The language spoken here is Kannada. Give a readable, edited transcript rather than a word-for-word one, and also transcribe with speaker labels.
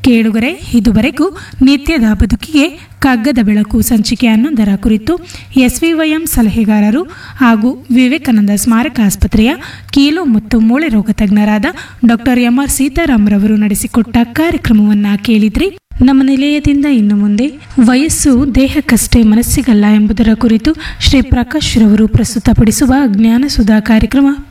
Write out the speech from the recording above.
Speaker 1: ಕೇಳುಗರೆ, ಇದುವರೆಗೂ ನಿತ್ಯದ ಬದುಕಿಗೆ ಕಗ್ಗದ ಬೆಳಕು ಸಂಚಿಕೆ 11ರ ಕುರಿತು ಎಸ್ವಿವೈಎಂ ಸಲಹೆಗಾರರು ಹಾಗೂ ವಿವೇಕಾನಂದ ಸ್ಮಾರಕ ಆಸ್ಪತ್ರೆಯ ಕೀಲು ಮತ್ತು ಮೂಳೆ ರೋಗ ತಜ್ಞರಾದ ಡಾಕ್ಟರ್ ಎಂಆರ್ ಸೀತಾರಾಮ್ರವರು ನಡೆಸಿಕೊಟ್ಟ ಕಾರ್ಯಕ್ರಮವನ್ನು ಕೇಳಿದ್ರಿ. ನಮ್ಮ ನಿಲಯದಿಂದ ಇನ್ನು ಮುಂದೆ ವಯಸ್ಸು ದೇಹಕ್ಕಷ್ಟೇ ಮನಸ್ಸಿಗಲ್ಲ ಎಂಬುದರ ಕುರಿತು ಶ್ರೀ ಪ್ರಕಾಶ್ ರವರು ಪ್ರಸ್ತುತಪಡಿಸುವ ಜ್ಞಾನಸುಧಾ ಕಾರ್ಯಕ್ರಮ